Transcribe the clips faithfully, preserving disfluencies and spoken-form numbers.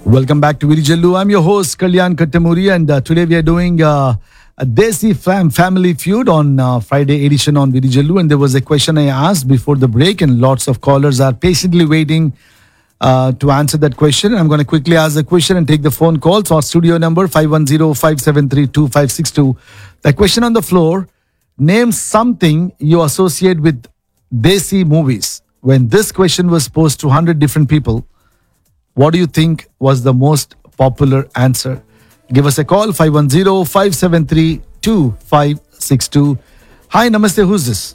Welcome back to Virijallu. I'm your host, Kalyan Kattamuri, and uh, today we are doing uh, a Desi fam- Family Feud on uh, Friday edition on Virijallu. And there was a question I asked before the break, and lots of callers are patiently waiting uh, to answer that question. I'm going to quickly ask the question and take the phone call. So our studio number five one zero, five seven three, two five six two. The question on the floor, name something you associate with Desi movies. When this question was posed to one hundred different people, what do you think was the most popular answer? Give us a call, five one zero, five seven three, two five six two. Hi, namaste, who's this?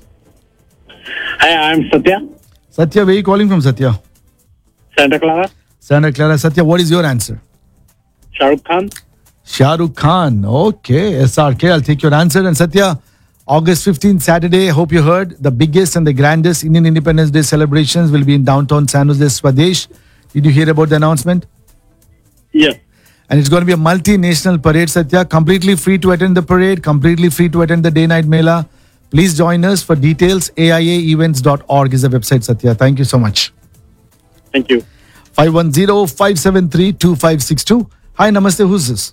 Hi, I'm Satya. Satya, where are you calling from, Satya? Santa Clara. Santa Clara. Satya, what is your answer? Shah Rukh Khan. Shah Rukh Khan. Okay, S R K, I'll take your answer. And Satya, August fifteenth, Saturday, hope you heard, the biggest and the grandest Indian Independence Day celebrations will be in downtown San Jose, Swadesh. Did you hear about the announcement? Yes. And it's going to be a multinational parade, Satya. Completely free to attend the parade, completely free to attend the day-night mela. Please join us for details. A I A events dot org is the website, Satya. Thank you so much. Thank you. five one zero, five seven three, two five six two. Hi, namaste. Who's this?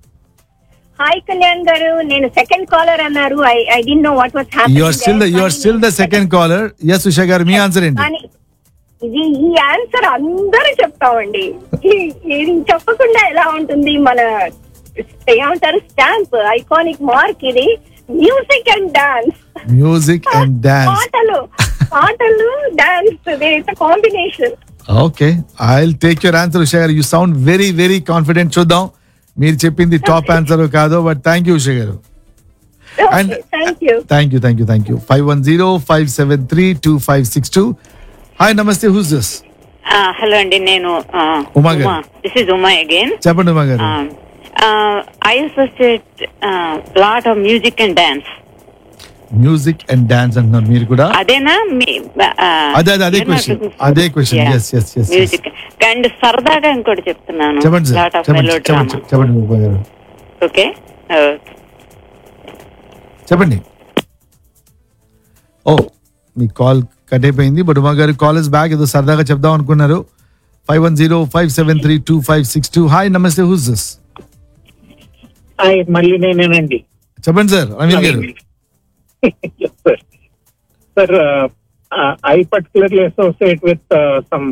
Hi Kalyan గారు, నేను second caller అన్నారు. I I did know what was happening. You are still the you are still the second caller. Yes, Usha garu, me answer ఏంటి? కానీ ఇది ఈ answer అందరూ చెప్తామండి. ఈ- ఇది చెప్పకుండా ఎలా ఉంటుంది? మన ఏమంటారు, స్టాంప్, ఐకానిక్ మార్క్ ఇది. Music and dance. Music and dance. పాటలు పాటలు dance, it's combination. Okay, I'll take your answer, Usha garu. You sound very very confident. చూద్దాం మీరు చెప్పింది టాప్ ఆన్సర్ కాదో, బట్ థ్యాంక్ యూ, ఉషా గారు. And- thank you. Thank you, thank you, thank you. five one zero, five seven three, two five six two. Hi, namaste. Who's this? Hello అండి, నేను ఉమా గారు. This is Uma again. చెప్పండి ఉమా గారు. I associate lot of music and dance. Music and dance అంటున్నారు మీరు కూడా. అదేనా మీ- uh, అదే అదే అదే you're not question looking for- అదే question Yeah. Yes yes yes music and సరదాగా ఇంకోటి చెప్తున్నాను. చెప్పండి సార్, లాట్ ఆఫ్ చెప్పండి మెలో చెప్పండి డ్రామా. చెప్పండి ఉమా గారు, ఓకే. చెప్పండి. ఓ, మీ కాల్ కట్ అయిపోయింది, బట్ ఉమా గారు కాల్ ఇస్ బ్యాక్. ఏదో సరదాగా చెప్దాం అనుకున్నారు. Five one zero five seven three two five six two. Hi, నమస్తే. Who's this? హాయ్, మళ్ళీ నేనేనండి. చెప్పండి సార్, అమీర్ గారు. Sir sir I particularly associate with some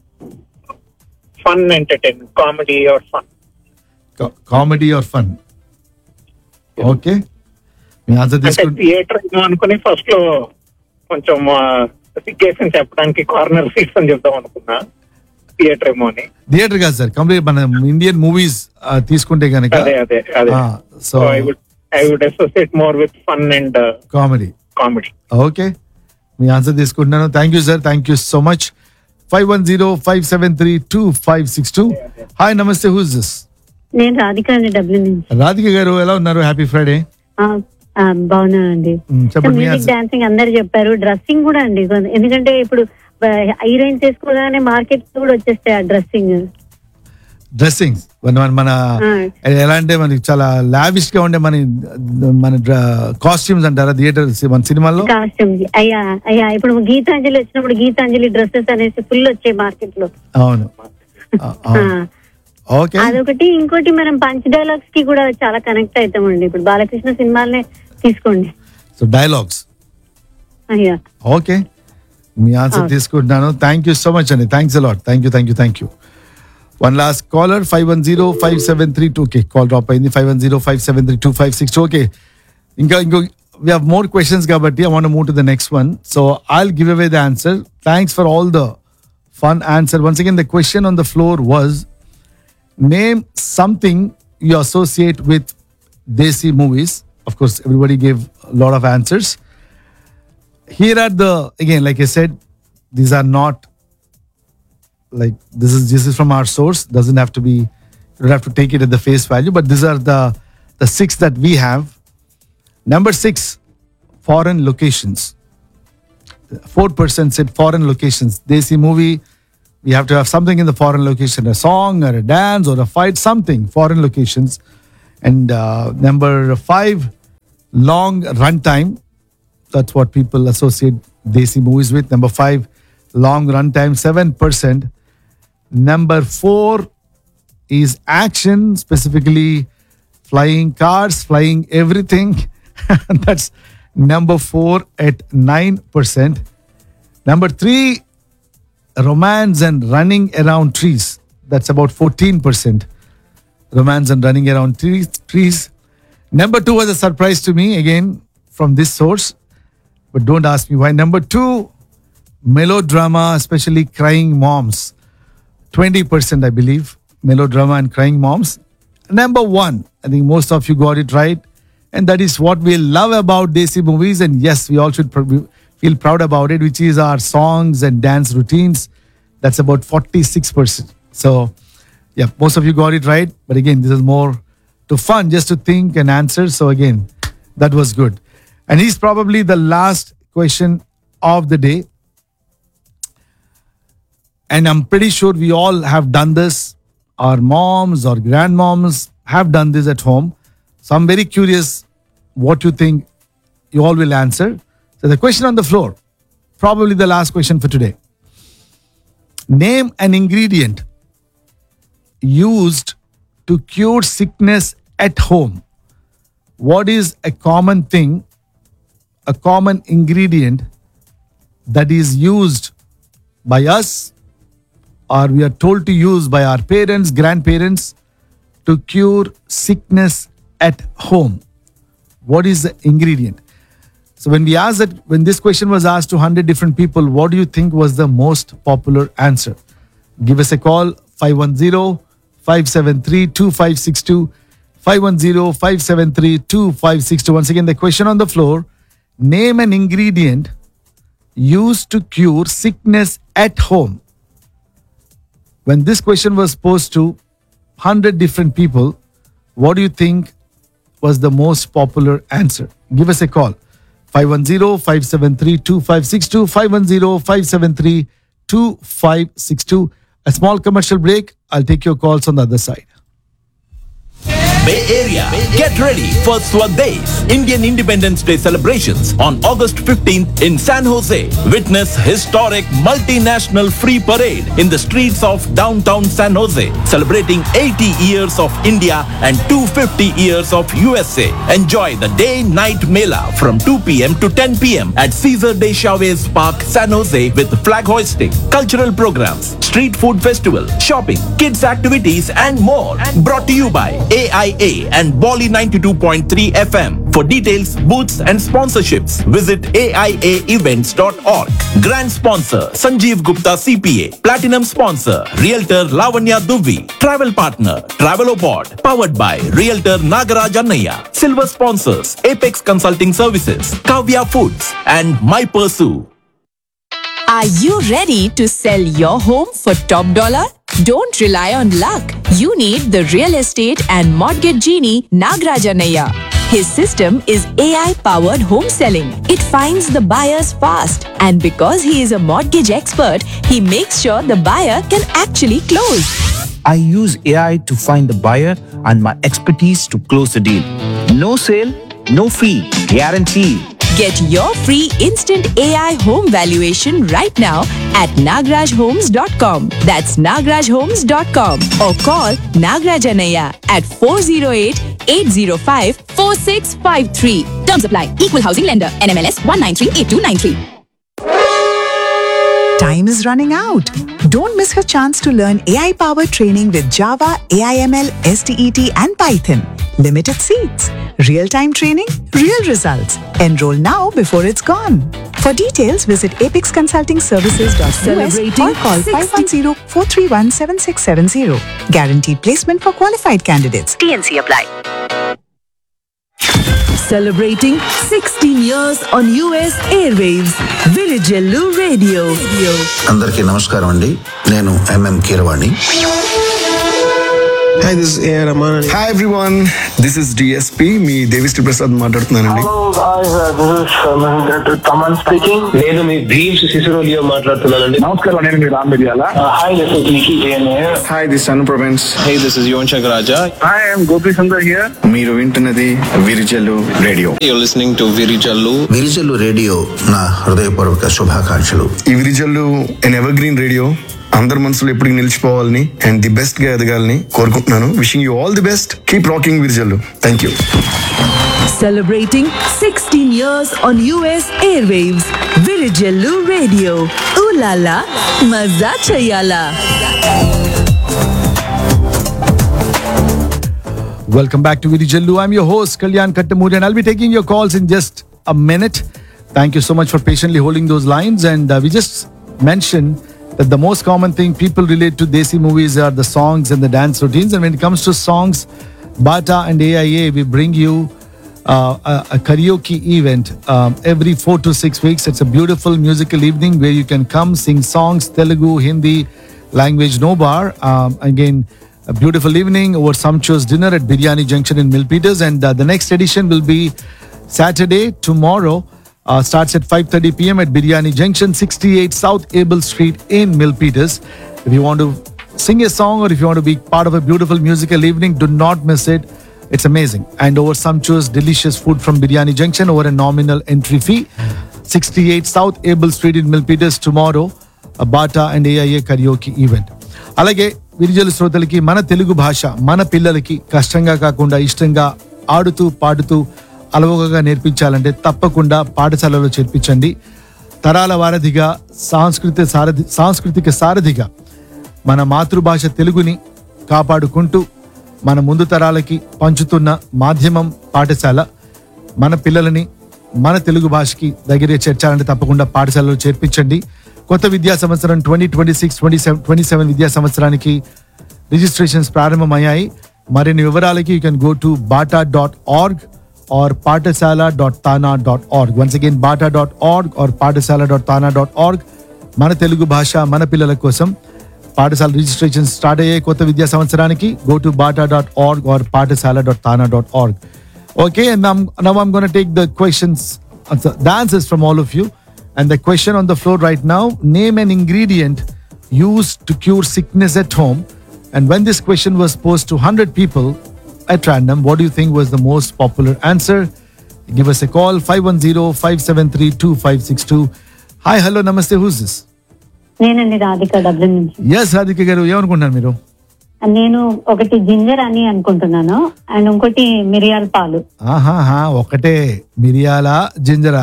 fun entertainment, comedy are fun. Comedy are fun. Okay, me answer అంటే తీసుకుంటే theatre అనుకుని first లో కొంచెం సిచ్యుయేషన్ చెప్పడానికి కార్నర్ సీట్స్ అని చెప్దాం అనుకున్నా. థియేటర్ ఏమో అని. థియేటర్ కాదు సార్, కంప్లీట్ మన ఇండియన్ మూవీస్ తీసుకుంటే కనుక. అదే అదే అదే. So I would I would associate more with fun and comedy. Comedy. Okay, me answer తీసుకుంటున్నాను. Thank you sir, thank you so much. Five one zero five seven three two five six two. Hi, నమస్తే. Who's this? నేను రాధిక అండి, W నుంచి. రాధిక గారు, ఎలా ఉన్నారు? Happy Friday. బాగున్నానండి. చెప్పండి మీ మ్యూజిక్ ఆన్సర్. డాన్సింగ్ అందరు చెప్పారు. డ్రెస్సింగ్ కూడా అండి, ఎందుకంటే ఇప్పుడు హీరోయిన్స్ వేసుకోగానే మార్కెట్ కూడా వచ్చేస్తాయి ఆ డ్రెస్సింగ్. డ్రెస్సింగ్ మన మన ఎలా అంటే మనకి చాలా లావిష్ గా ఉండే మన మన కాస్ట్యూమ్స్ అంటారా థియేటర్ మన సినిమాల్లో. కాస్ట్యూమ్స్ అయ్యా అయ్యా ఇప్పుడు గీతాంజలి వచ్చినప్పుడు గీతాంజలి డ్రెస్సెస్ అనేసి ఫుల్ వచ్చాయి మార్కెట్ లో. అవును. ఓకే, అదొకటి. ఇంకోటి మనం పంచ్ డైలాగ్స్ కి కూడా చాలా కనెక్ట్ అవుతామండి. ఇప్పుడు బాలకృష్ణ సినిమాలనే తీసుకోండి. So dialogues. అయ్యా ఓకే, మీ ఆన్సర్ తీసుకుంటున్నాను. థ్యాంక్ యూ సో మచ్ అండి. Thanks a lot. Thank you thank you thank you. One last caller, five one zero five seven three two. Okay, call drop అయింది. Five one zero five seven three two five six two. Okay, ఇంకా ఇంకో we have more questions kabatti. I want to move to the next one, so I'll give away the answer. Thanks for all the fun answer. Once again, the question on the floor was, name something you associate with Desi movies. Of course, everybody gave a lot of answers. Here are the, again, like I said, these are not like this is this is from our source. Doesn't have to be, you don't have to take it at the face value, but these are the the six that we have. Number six, foreign locations. Four percent said foreign locations. Desi movie, we have to have something in the foreign location, a song or a dance or a fight, something, foreign locations. And uh, number five, long runtime. That's what people associate Desi movies with. Number five, long runtime, seven percent. Number four, is action, specifically flying cars, flying everything. That's number four at nine percent. Number three, romance and running around trees. That's about fourteen percent. Romance and running around trees. trees. Number two was a surprise to me, again, from this source. But don't ask me why. Number two, melodrama, especially crying moms. twenty percent, I believe. Melodrama and crying moms. Number one, I think most of you got it right. And that is what we love about Desi movies. And yes, we all should pr- feel proud about it, which is our songs and dance routines. That's about forty-six percent. So, yeah, most of you got it right. But again, this is more to fun, just to think and answer. So again, that was good. And he's probably the last question of the day. And I'm pretty sure we all have done this. Our moms or grandmoms have done this at home. So I'm very curious what you think you all will answer. So the question on the floor, probably the last question for today. Name an ingredient used to cure sickness at home. What is a common thing, a common ingredient that is used by us, or we are told to use by our parents, grandparents, to cure sickness at home? What is the ingredient? So when we asked that, when this question was asked to one hundred different people, what do you think was the most popular answer? Give us a call, five one zero, five seven three, two five six two, five one zero, five seven three, two five six two. Once again, the question on the floor, name an ingredient used to cure sickness at home. When this question was posed to one hundred different people, what do you think was the most popular answer? Give us a call. five one zero, five seven three, two five six two, five one zero, five seven three, two five six two. A small commercial break. I'll take your calls on the other side. Bay Area, get ready for Swadesh Indian Independence Day celebrations on August fifteenth in San Jose. Witness historic multinational free parade in the streets of downtown San Jose, celebrating eighty years of India and two hundred fifty years of U S A. Enjoy the day-night mela from two p.m. to ten p.m. at Cesar de Chavez Park, San Jose, with flag hoisting, cultural programs, street food festival, shopping, kids activities, and more. Brought to you by A I A and Bolly ninety-two point three F M. For details, booths and sponsorships, visit A I A events dot org. Grand sponsor, Sanjeev Gupta C P A. Platinum sponsor, Realtor Lavanya Dubey. Travel partner, Travelopod. Powered by Realtor Nagaraj Annaya. Silver sponsors, Apex Consulting Services, Kavya Foods, and My Pursue. Are you ready to sell your home for top dollar? Don't rely on luck. You need the real estate and mortgage genie Nagaraj Annaya. His system is A I-powered home selling. It finds the buyers fast, and because he is a mortgage expert, he makes sure the buyer can actually close. I use A I to find the buyer and my expertise to close the deal. No sale, no fee, guarantee. Get your free instant A I home valuation right now at nagaraj homes dot com. That's nagaraj homes dot com, or call Nagaraj Annaya at four oh eight, eight oh five, four six five three. Terms apply. Equal housing lender. N M L S one nine three eight two nine three. Time is running out. Don't miss your chance to learn A I-powered training with Java, A I M L, S T E T, and Python. Limited seats. Real-time training, real results. Enroll now before it's gone. For details, visit apex consulting services dot u s or call five one zero, four three one, seven six seven zero. Guaranteed placement for qualified candidates. T N C apply. Celebrating sixteen years on U S airwaves. Virijallu Radio. అందరికీ నమస్కారం అండి. నేను MM Keeravani. Hi, this is A R Rahman. Hi everyone, this is D S P. మీ దేవిశ్రీ ప్రసాద్ మాట్లాడుతున్నానండి. Taman speaking. నేను మీ dreams Ceciroleo మాట్లాడుతున్నానండి. నమస్కారం, నేను మీ రామ్ మిర్యాల. Hi, this is Nikki J N A. Hi, this is Anu Provence. Hey, this is Yuvan Shankar Raja. Hi, I am Gopi Sundar here. మీరు వింటున్నది Virijallu radio. You're listening to Virijallu. Virijallu radio నా హృదయపూర్వక శుభాకాంక్షలు. ఈ Virijallu an evergreen radio అందరి మనసులో ఎప్పటికీ నిలిచిపోవాలని and the best గా ఎదగాలని కోరుకుంటున్నాను. Wishing you all the best. Keep rocking Virijallu. Thank you. Celebrating sixteen years on U S airwaves. Virijallu Radio. Ooh la la, mazza chayala. Welcome back to Virijallu. I'm your host, Kalyan Kattamuri, and I'll be taking your calls in just a minute. Thank you so much for patiently holding those lines. And uh, we just mentioned that the most common thing people relate to Desi movies are the songs and the dance routines. And when it comes to songs, Bata and A I A, we bring you uh, a, a karaoke event um, every four to six weeks. It's a beautiful musical evening where you can come sing songs, Telugu, Hindi, language no bar. Um, again, a beautiful evening over sumptuous dinner at Biryani Junction in Milpitas. And uh, the next edition will be Saturday, tomorrow. Uh, starts at five thirty p.m. at Biryani Junction, sixty-eight South Abel Street in Milpitas. If you want to sing a song or if you want to be part of a beautiful musical evening, do not miss it. It's amazing. And over sumptuous, delicious food from Biryani Junction over a nominal entry fee. sixty-eight South Abel Street in Milpitas tomorrow. A Bata and A I A karaoke event. అలాగే విరిజలు శ్రోతలకి మన తెలుగు భాష మన పిల్లలకి కష్టంగా కాకుండా ఇష్టంగా ఆడుతూ పాడుతూ అలవోకగా నేర్పించాలంటే తప్పకుండా పాఠశాలలో చేర్పించండి. తరాల వారధిగా సాంస్కృతిక సారథి సాంస్కృతిక సారథిగా మన మాతృభాష తెలుగుని కాపాడుకుంటూ మన ముందు తరాలకి పంచుతున్న మాధ్యమం పాఠశాల. మన పిల్లలని మన తెలుగు భాషకి దగ్గరే చేర్చాలంటే తప్పకుండా పాఠశాలలో చేర్పించండి. కొత్త విద్యా సంవత్సరం twenty twenty six twenty seven twenty seven విద్యా సంవత్సరానికి రిజిస్ట్రేషన్స్ ప్రారంభమయ్యాయి. మరిన్ని వివరాలకి you can go to Bata dot org or pathshala dot tana dot org. Once again, bata dot org or pathshala dot tana dot org. మన తెలుగు భాష మన పిల్లల కోసం పాఠశాల రిజిస్ట్రేషన్ స్టార్ట్ అయ్యే కొత్త విద్యా సంవత్సరానికి go to Bata dot org are పాఠశాల dot TANA dot org. Okay, and now, now I'm going to take the questions, the answers from all of you. And the question on the floor right now, name an ingredient used to cure sickness at home. And when this question was posed to one hundred people at random, what do you think was the most popular answer? Give us a call, five one zero, five seven three, two five six two. Hi, hello, namaste, who's this? నేనండి Radhika Dublin నుంచి. Yes, Radhika గారు, ఏమనుకుంటున్నారు మీరు? నేను ఒకటి ginger అని అనుకుంటున్నాను and ఇంకోటి మిరియాల పాలు. ఆహాహా, ఒకటే మిరియాల జింజరా?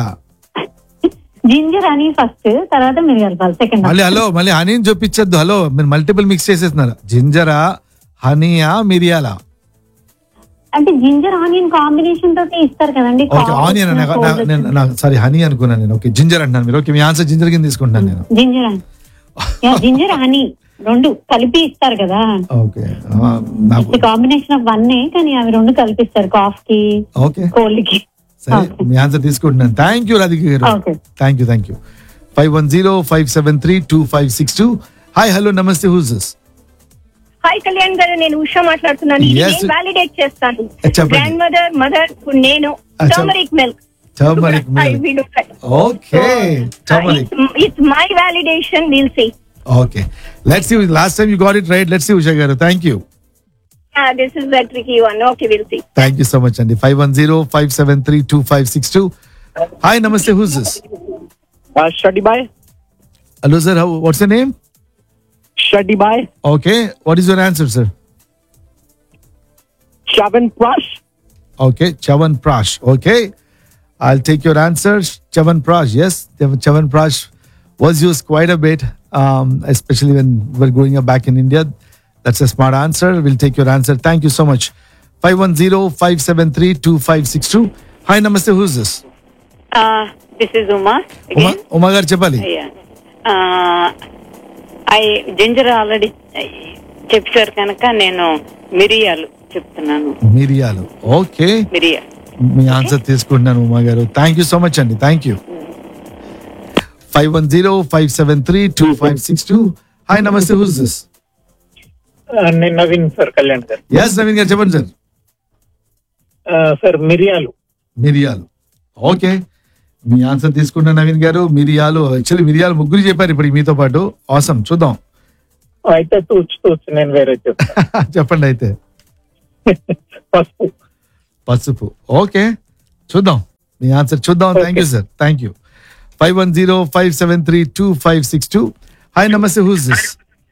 జింజర్ అని ఫస్ట్, తర్వాత మిరియాల పాలు సెకండ్. మళ్ళీ హలో, మళ్ళీ హనీ చూపించద్దు. హలో, మీరు మల్టిపుల్ మిక్స్ చేసేస్తున్నారు. జింజరా, హనీయా, మిరియాల? అంటే జింజర్ ఆనియన్ కాంబినేషన్ తోటి ఇస్తారు కదండి. ఓకే, ఆనియన్ సారీ హనీ అనుకున్నాను నేను. ఓకే, జింజర్ అంటున్నాను మీరు. ఓకే, మీ ఆన్సర్ జింజర్ కింద తీసుకుంటున్నాను నేను. జింజర్ జింజర్ హనీ రెండు కలిపి ఇస్తారు కదా. ఓకే, కాంబినేషన్ ఆఫ్ వన్, కానీ అవి రెండు కలిపిస్తారు కాఫ్ కి, కోల్డ్ కి. సరే, మీ ఆన్సర్ తీసుకుంటున్నాను. థ్యాంక్ యూ రాధిక గారు. Thank you thank you. Five one zero five seven three two five six two. Hi, hello, నమస్తే, హూస్ దిస్? హాయ్ కళ్యాణ్ గారు, నేను ఉషా మాట్లాడుతున్నాను. నేను వ్యాలిడేట్ చేస్తాను. గ్రాండ్ మదర్ మదర్ నేను turmeric milk. Turmeric milk. Okay, turmeric. It's my validation. Will see. Okay, let's see. Last time you got it right. Let's see Usha గారు. Thank you. Ah, this is the tricky one. Okay, we'll see. Thank you so much, Andy. five one zero, five seven three, two five six two. Hi, namaste, who's this? Uh, Shadi Bhai. Hello, sir. How, what's your name? Shadi Bhai. Okay, what is your answer, sir? Chavan Prash. Okay, Chavan Prash. Okay, I'll take your answer. Chavan Prash. Yes, Chavan Prash was used quite a bit, um, especially when we were growing up back in India. That's a smart answer. We'll take your answer. Thank you so much. five one zero, five seven three, two five six two. Hi, namaste. Who's this? Uh, this is Uma. Again. Uma, Uma garu cheppali. Yeah. Uh, I ginger already చెప్పారు కనుక నేను మిరియాలు చెప్తున్నాను. మిరియాలు. Okay, మిరియాలు. మీ answer తీసుకుంటున్నాను ఉమా గారు. Thank you so much అండి. Thank you. Five one zero five seven three two five six two. Hi, నమస్తే, హూస్ దిస్? నేను నవీన్ సార్, కళ్యాణ్ గారు. ఎస్, నవీన్ గారు చెప్పండి సార్. సార్ మిరియాలు. మిరియాలు. ఓకే, మీ ఆన్సర్ తీసుకున్న నవీన్ గారు. మిరియాలు. యాక్చువల్లీ మిరియాలు ముగ్గురు చెప్పారు ఇప్పుడు మీతో పాటు. ఆసమ్. చూద్దాం. అయితే తూచు తూచు నేను వేరే చెప్తాను. చెప్పండి అయితే. పసుపు. పసుపు. ఓకే, చూద్దాం మీ ఆన్సర్. చూద్దాం. Thank you sir. Thank you. Five one zero five seven three two five six two. Hi, నమస్తే, హూస్ దిస్?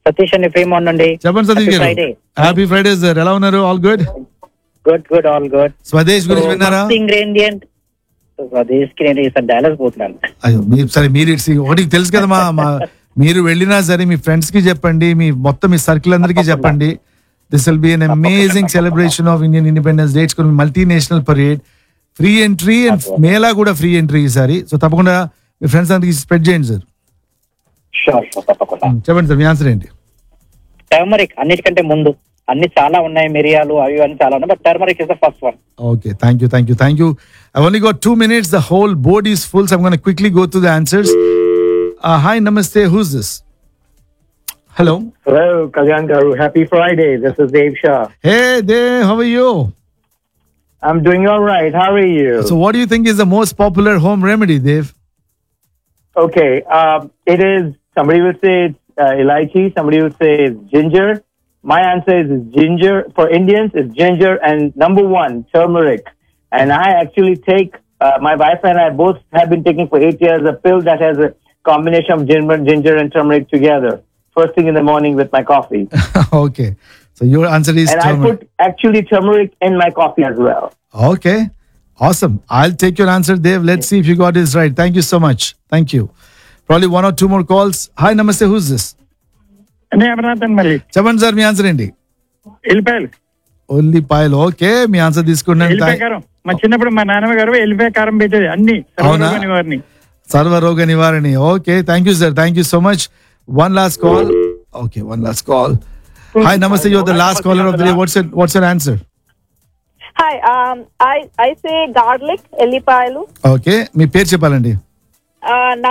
సతీష్ అండి ఫేమ్ అండి. చెప్పండి సతీష్ గారు. ఫ్రైడే. Happy Friday sir. ఎలా ఉన్నారు? All good? Good good all good. Swades గురించి విన్నారా? ఇంగ్రీడియంట్ స్వదేశ్ కి నేను ఈసారి డాలస్ పోతున్నాను. అయ్యో మీరు సరే మీరు ఇట్స్ ఒకటి తెలుసు కదా మా మా మీరు వెళ్ళినా సరే మీ ఫ్రెండ్స్ కి చెప్పండి, మీ మొత్తం మీ సర్కిల్ అందరికీ చెప్పండి. This will be an amazing celebration of Indian independence day. It's multinational parade, free entry and Mela కూడా ఫ్రీ ఎంట్రీ ఈసారి. సో తప్పకుండా మీ ఫ్రెండ్స్ అందరికి స్ప్రెడ్ చేయండి సార్. షూర్ షూర్ తప్పకుండా. చెప్పండి సార్ మీ ఆన్సర్ ఏంటి? టర్మరిక్ అన్నిటికంటే ముందు. అన్ని చాలా ఉన్నాయి, మిరియాలు అవి అన్ని చాలా ఉన్నాయి, but turmeric is the first one. Okay, thank you, thank you, thank you. I've only got two minutes. The whole board is full, so I'm going to quickly go through the answers. Uh, hi, namaste. Who's this? Hello. Hello, Kalyan Garu. Happy Friday. This is Dave Shah. Hey, Dave. How are you? I'm doing all right. How are you? So, what do you think is the most popular home remedy, Dave? Okay. Um, it is, somebody would say it's uh, elaichi. Somebody would say it's ginger. My answer is ginger. For Indians, it's ginger. And number one, turmeric. And I actually take, uh, my wife and I both have been taking for eight years a pill that has a combination of ginger, ginger and turmeric together. First thing in the morning with my coffee. Okay. So, your answer is and turmeric. I put actually turmeric in my coffee as well. Okay. Awesome. I'll take your answer, Dave. Let's see if you got this right. Thank you so much. Thank you. Probably one or two more calls. Hi, namaste. Who's this? చెప్పండి sir మీ answer ఏంటి? ఎల్లిపాయలు. ఉల్లిపాయలు. Okay, మీ answer తీసుకున్నాను. ఎల్లిపాయ కారం. మా చిన్నప్పుడు మా నాన్నమ్మ గారు ఎల్లిపాయ కారం పెట్టేది అన్ని సర్వరోగ నివారణ. సర్వరోగ నివారణి. Okay, thank you sir. Thank you so much. One last call. Okay, one last call. Hi నమస్తే. Your the last caller of the day. What's what's your answer? Hi, I I say garlic, ఎల్లిపాయలు. Okay, మీ పేరు చెప్పాలండి.